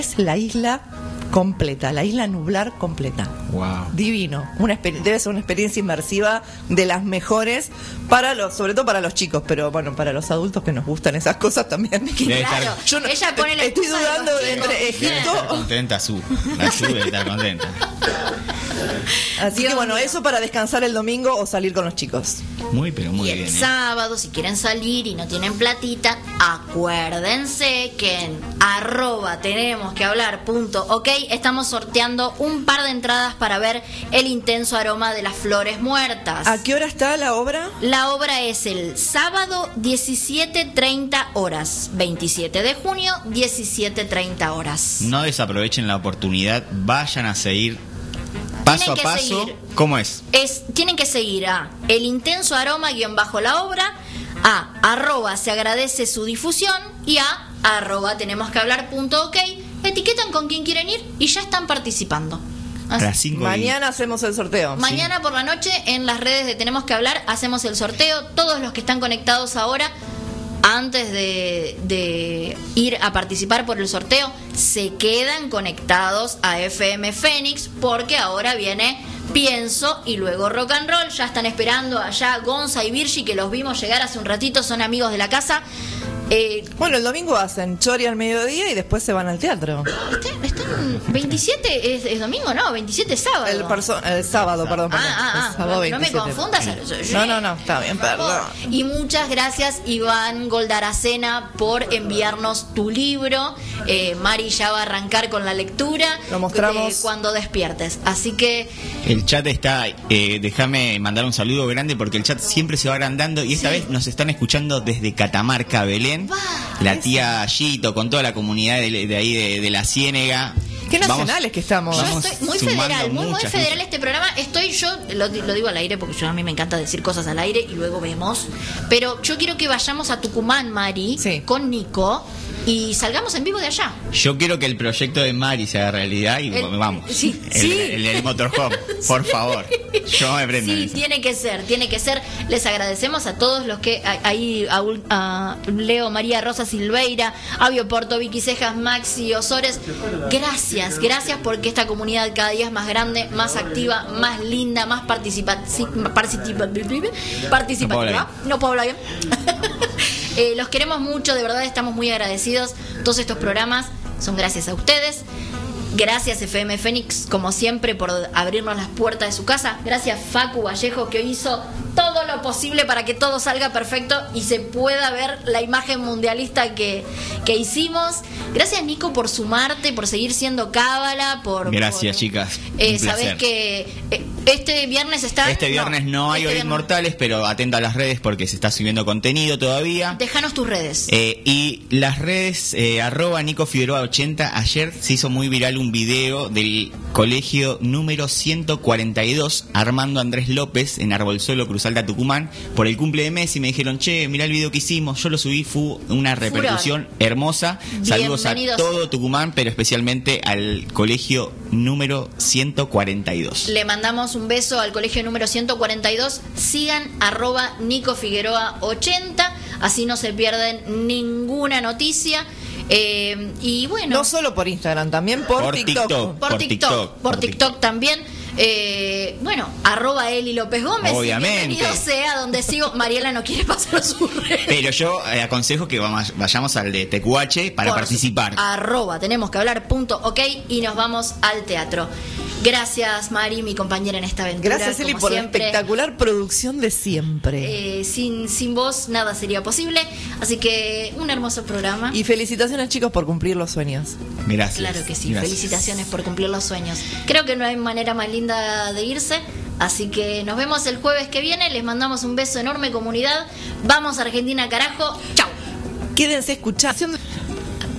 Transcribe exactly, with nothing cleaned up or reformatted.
Es la isla completa, la isla nublar completa. Wow. Divino. Una exper- debe ser una experiencia inmersiva de las mejores para los, sobre todo para los chicos, pero bueno, para los adultos que nos gustan esas cosas también. Debe Claro, estar- Yo no- ella pone la estoy excusa de dudando los de chicos. entre Debe Egipto. estar contenta su. La Su debe estar contenta. Así Dios que bueno, mío. eso para descansar el domingo o salir con los chicos. Muy, pero muy Y el bien. ¿eh? sábado, si quieren salir y no tienen platita, acuérdense que en arroba tenemos que hablar punto ok estamos sorteando un par de entradas para ver el intenso aroma de las flores muertas. ¿A qué hora está la obra? La obra es el sábado diecisiete treinta horas, veintisiete de junio, diecisiete treinta horas. No desaprovechen la oportunidad, vayan a seguir paso Tienen que a paso. seguir. ¿Cómo es? Es, tienen que seguir a el intenso aroma guión bajo la obra, a arroba se agradece su difusión y a arroba tenemos que hablar punto ok, etiquetan con quién quieren ir y ya están participando. A Así. las cinco Mañana hacemos el sorteo. Mañana por la noche en las redes de Tenemos que Hablar hacemos el sorteo. Todos los que están conectados ahora, antes de, de ir a participar por el sorteo, se quedan conectados a F M Fénix porque ahora viene Pienso y luego Rock and Roll. Ya están esperando allá Gonza y Virgi, que los vimos llegar hace un ratito, son amigos de la casa. Eh, Bueno, el domingo hacen chori al mediodía y después se van al teatro. ¿Están, están veintisiete es, es domingo? No, veintisiete es sábado. El, perso- el sábado, perdón. perdón. Ah, ah, El sábado ah, no me veintisiete. confundas. No, no, no, está bien, Por favor. perdón. Y muchas gracias, Iván Goldaracena, por enviarnos tu libro. Eh, Mari ya va a arrancar con la lectura. Lo mostramos. eh, cuando despiertes. Así que El chat está, eh, déjame mandar un saludo grande porque el chat siempre se va agrandando y esta Sí. vez nos están escuchando desde Catamarca, Belén, Va, la eso. tía Gito, con toda la comunidad de, de ahí de, de la Ciénega. Qué Vamos- nacionales que estamos. yo Vamos estoy muy sumando federal, muy, muy muchas, federal muchas. este programa. Estoy yo, lo, lo digo al aire porque yo a mí me encanta decir cosas al aire y luego vemos. Pero yo quiero que vayamos a Tucumán, Mari, Sí. con Nico y salgamos en vivo de allá. Yo quiero que el proyecto de Mari sea realidad y El- vamos. sí, el, sí. el del motorhome, por favor. Yo me prendo en Sí, eso. tiene que ser, tiene que ser. Les agradecemos a todos los que a- ahí, a, Ul- a Leo, María Rosa Silveira, Avio Porto, Vicky Cejas, Maxi Osores. Gracias, gracias porque esta comunidad cada día es más grande, más activa, más linda, más participa sí, participa- participativa. No puedo hablar bien. Eh, los queremos mucho, de verdad estamos muy agradecidos. Todos estos programas son gracias a ustedes. Gracias F M Fénix, como siempre, por abrirnos las puertas de su casa. Gracias Facu Vallejo, que hizo todo lo posible para que todo salga perfecto y se pueda ver la imagen mundialista que, que hicimos. Gracias Nico por sumarte, por seguir siendo cábala, por... Gracias, por- chicas. Eh, Un sabés placer. que eh, este viernes está... Este viernes no, hay este Oíd viernes- Mortales, pero atenta a las redes porque se está subiendo contenido todavía. Dejanos tus redes. Eh, y las redes, eh, arroba Nico Figueroa ochenta. Ayer se hizo muy viral un video del colegio número ciento cuarenta y dos, Armando Andrés López, en Arbolzuelo, Cruz Alta, Tucumán, por el cumple de Messi. Me dijeron, che, mirá el video que hicimos. Yo lo subí, fue una repercusión hermosa. Saludos a Bienvenidos. todo Tucumán, pero especialmente al colegio número ciento cuarenta y dos. Le mandamos un beso al colegio número ciento cuarenta y dos. Sigan arroba Nico Figueroa ochenta, así no se pierden ninguna noticia. Eh, y bueno, No solo por Instagram, también por, Por TikTok. TikTok. por, por TikTok, TikTok, por por TikTok también. Eh, bueno, arroba Eli López Gómez. y Obviamente. bienvenido sea donde sigo. Mariela no quiere pasar su red. Pero yo eh, aconsejo que vamos- vayamos al de T Q H para Por participar. Arroba, tenemos que hablar punto ok y nos vamos al teatro. Gracias Mari, mi compañera en esta aventura. Gracias, Eli, como por siempre. la espectacular producción de siempre. Eh, sin, sin vos nada sería posible. Así que un hermoso programa. Y felicitaciones, chicos, por cumplir los sueños. Gracias. Claro que sí, Gracias. felicitaciones por cumplir los sueños. Creo que no hay manera más linda de irse. Así que nos vemos el jueves que viene. Les mandamos un beso enorme, comunidad. Vamos a Argentina, carajo. Chau. Quédense escuchando.